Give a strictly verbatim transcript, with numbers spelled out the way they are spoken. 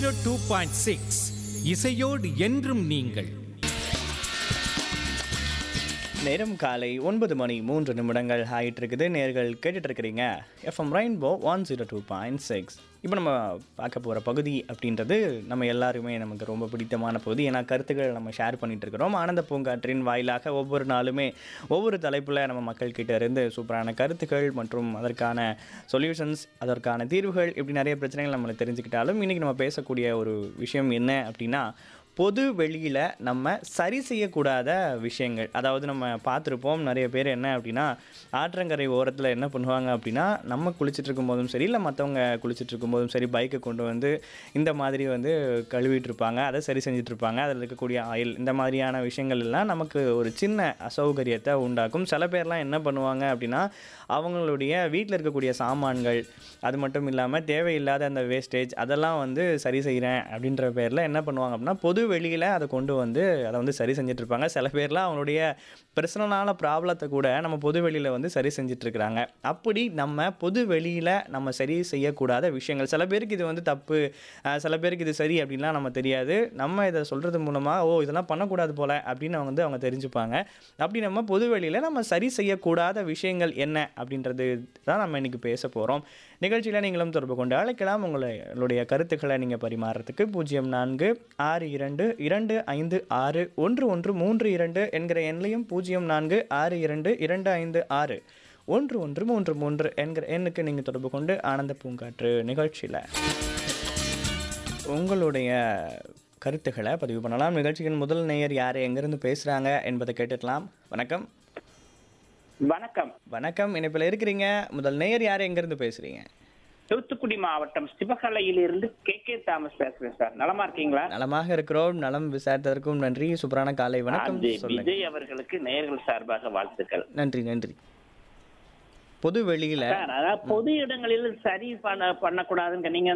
Zero two point six இசையோடு என்றும் நீங்கள். நேரம் காலை ஒன்பது மணி மூன்று நிமிடங்கள் ஆகிட்டு இருக்குது. நேர்கள் கேட்டுட்டு இருக்கிறீங்க FM rainbow one zero two point six. இப்போ நம்ம பார்க்க போகிற பகுதி அப்படின்றது நம்ம எல்லாருமே நமக்கு ரொம்ப பிடித்தமான பகுதி. ஏன்னா கருத்துக்கள் நம்ம ஷேர் பண்ணிகிட்டு இருக்கிறோம். ஆனந்த பூங்காற்றின் வாயிலாக ஒவ்வொரு நாளுமே ஒவ்வொரு தலைப்பில் நம்ம மக்கள்கிட்ட இருந்து சூப்பரான கருத்துக்கள் மற்றும் அதற்கான சொல்யூஷன்ஸ், அதற்கான தீர்வுகள், இப்படி நிறைய பிரச்சனைகள் நம்மளை தெரிஞ்சுக்கிட்டாலும் இன்றைக்கி நம்ம பேசக்கூடிய ஒரு விஷயம் என்ன அப்படின்னா, பொது வெளியில் நம்ம சரி செய்யக்கூடாத விஷயங்கள். அதாவது நம்ம பார்த்துருப்போம் நிறைய பேர் என்ன அப்படின்னா, ஆற்றங்கரை ஓரத்தில் என்ன பண்ணுவாங்க அப்படின்னா, நம்ம குளிச்சுட்டு இருக்கும்போதும் சரி, இல்லை மற்றவங்க குளிச்சுட்டு இருக்கும்போதும் சரி, பைக்கை கொண்டு வந்து இந்த மாதிரி வந்து கழுவிட்டு இருப்பாங்க, அதை சரி செஞ்சுட்டு இருப்பாங்க. அதில் இருக்கக்கூடிய ஆயில், இந்த மாதிரியான விஷயங்கள் எல்லாம் நமக்கு ஒரு சின்ன அசௌகரியத்தை உண்டாக்கும். சில பேர்லாம் என்ன பண்ணுவாங்க அப்படின்னா, அவங்களுடைய வீட்டில் இருக்கக்கூடிய சாமான்கள், அது மட்டும் இல்லாமல் தேவையில்லாத அந்த வேஸ்டேஜ், அதெல்லாம் வந்து சரி செய்கிறேன் அப்படின்ற பேரில் என்ன பண்ணுவாங்க அப்படின்னா, பொது வெளியில் அதை கொண்டு வந்து அதை வந்து சரி செஞ்சிட்ருப்பாங்க. சில பேர்லாம் அவங்களுடைய பர்சனலான ப்ராப்ளத்தை கூட நம்ம பொது வெளியில் வந்து சரி செஞ்சிட்ருக்கிறாங்க. அப்படி நம்ம பொது வெளியில் நம்ம சரி செய்யக்கூடாத விஷயங்கள், சில பேருக்கு இது வந்து தப்பு, சில பேருக்கு இது சரி அப்படின்லாம் நம்ம தெரியாது. நம்ம இதை சொல்கிறது மூலமாக ஓ இதெல்லாம் பண்ணக்கூடாது போல் அப்படின்னு அவங்க வந்து அவங்க தெரிஞ்சுப்பாங்க. அப்படி நம்ம பொது வெளியில் நம்ம சரி செய்யக்கூடாத விஷயங்கள் என்ன அப்படின்றது தான் நம்ம இன்றைக்கி பேச போகிறோம். நிகழ்ச்சியில் நீங்களும் தொடர்பு கொண்டு அழைக்கலாம். உங்களுடைய கருத்துக்களை நீங்கள் பரிமாறத்துக்கு பூஜ்ஜியம் நான்கு ஆறு இரண்டு இரண்டு ஐந்து ஆறு ஒன்று ஒன்று மூன்று இரண்டு என்கிற எண்ணையும், பூஜ்ஜியம் நான்கு ஆறு இரண்டு இரண்டு ஐந்து ஆறு ஒன்று ஒன்று மூன்று மூன்று என்கிற எண்ணுக்கு நீங்கள் தொடர்பு கொண்டு ஆனந்த பூங்காற்று நிகழ்ச்சியில் உங்களுடைய கருத்துக்களை பதிவு பண்ணலாம். நிகழ்ச்சியின் முதல் நேயர் யார், எங்கேருந்து பேசுகிறாங்க என்பதை கேட்டுக்கலாம். வணக்கம். வணக்கம். வணக்கம், இணைப்பில் இருக்கிறீங்க. முதல் நேயர் யார், எங்கேருந்து பேசுகிறீங்க? தூத்துக்குடி மாவட்டம் சிவகலையிலிருந்து கே கே தாமஸ் பேசுறேன் சார். நலமா இருக்கீங்களா? நலமாக இருக்கிறோம். நலம் விசாரித்ததற்கும் நன்றி. சூப்பரான காலை வணக்கம். விஜய் அவர்களுக்கு நேயர்கள் சார்பாக வாழ்த்துக்கள். நன்றி நன்றி. பொது வெளியில அதாவது பொது இடங்களில் சரி பண்ண பண்ணக்கூடாதுன்னு நீங்க